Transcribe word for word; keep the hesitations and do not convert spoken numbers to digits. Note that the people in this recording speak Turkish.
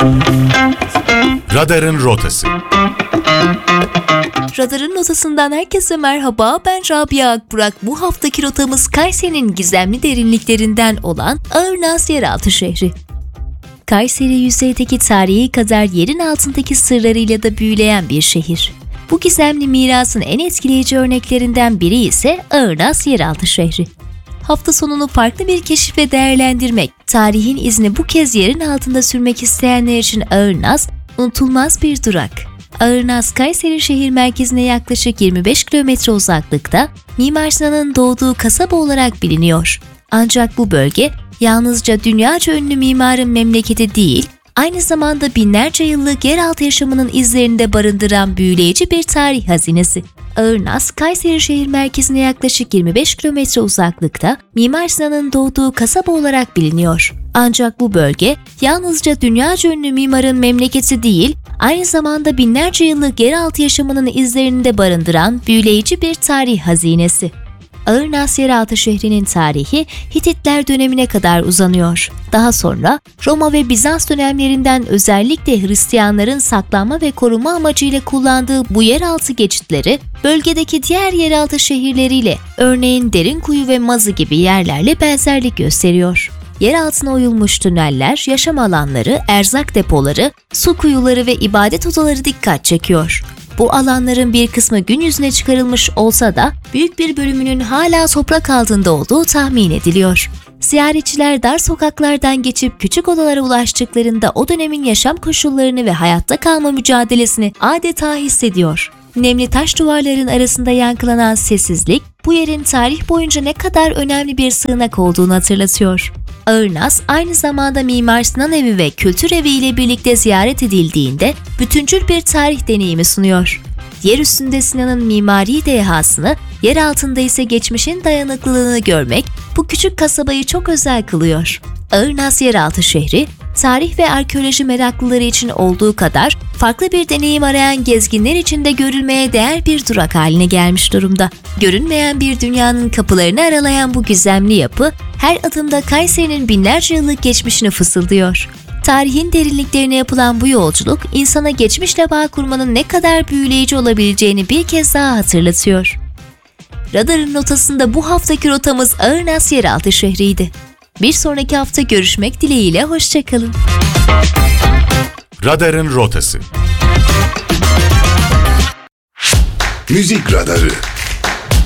Radarın Rotası. Radarın Rotası'ndan herkese merhaba, ben Rabia Akburak. Bu haftaki rotamız Kayseri'nin gizemli derinliklerinden olan Ağırnaz Yeraltı Şehri. Kayseri yüzeydeki tarihi kadar yerin altındaki sırlarıyla da büyüleyen bir şehir. Bu gizemli mirasın en etkileyici örneklerinden biri ise Ağırnaz Yeraltı Şehri. Hafta sonunu farklı bir keşif ve değerlendirmek, tarihin izini bu kez yerin altında sürmek isteyenler için Ağırnaz unutulmaz bir durak. Ağırnaz, Kayseri şehir merkezine yaklaşık yirmi beş kilometre uzaklıkta, Mimar Sinan'ın doğduğu kasaba olarak biliniyor. Ancak bu bölge yalnızca dünyaca ünlü mimarın memleketi değil, aynı zamanda binlerce yıllık yeraltı yaşamının izlerini de barındıran büyüleyici bir tarih hazinesi. Ağırnaz, Kayseri şehir merkezine yaklaşık yirmi beş kilometre uzaklıkta, Mimar Sinan'ın doğduğu kasaba olarak biliniyor. Ancak bu bölge yalnızca dünyaca ünlü mimarın memleketi değil, aynı zamanda binlerce yıllık yeraltı yaşamının izlerini de barındıran büyüleyici bir tarih hazinesi. Ağırnaz Yeraltı Şehri'nin tarihi Hititler dönemine kadar uzanıyor. Daha sonra Roma ve Bizans dönemlerinden özellikle Hristiyanların saklanma ve koruma amacıyla kullandığı bu yeraltı geçitleri bölgedeki diğer yeraltı şehirleriyle, örneğin Derinkuyu ve Mazı gibi yerlerle benzerlik gösteriyor. Yer altına oyulmuş tüneller, yaşam alanları, erzak depoları, su kuyuları ve ibadet odaları dikkat çekiyor. Bu alanların bir kısmı gün yüzüne çıkarılmış olsa da büyük bir bölümünün hala toprak altında olduğu tahmin ediliyor. Ziyaretçiler dar sokaklardan geçip küçük odalara ulaştıklarında o dönemin yaşam koşullarını ve hayatta kalma mücadelesini adeta hissediyor. Nemli taş duvarların arasında yankılanan sessizlik, bu yerin tarih boyunca ne kadar önemli bir sığınak olduğunu hatırlatıyor. Ağırnaz, aynı zamanda Mimar Sinan Evi ve Kültür Evi ile birlikte ziyaret edildiğinde bütüncül bir tarih deneyimi sunuyor. Yer üstünde Sinan'ın mimari dehasını, yer altında ise geçmişin dayanıklılığını görmek bu küçük kasabayı çok özel kılıyor. Ağırnaz Yeraltı Şehri, tarih ve arkeoloji meraklıları için olduğu kadar farklı bir deneyim arayan gezginler için de görülmeye değer bir durak haline gelmiş durumda. Görünmeyen bir dünyanın kapılarını aralayan bu gizemli yapı, her adımda Kayseri'nin binlerce yıllık geçmişini fısıldıyor. Tarihin derinliklerine yapılan bu yolculuk, insana geçmişle bağ kurmanın ne kadar büyüleyici olabileceğini bir kez daha hatırlatıyor. Radarın rotasında bu haftaki rotamız Ağırnaz Yeraltı Şehri'ydi. Bir sonraki hafta görüşmek dileğiyle, hoşçakalın. Radarın Rotası. Müzik Radarı.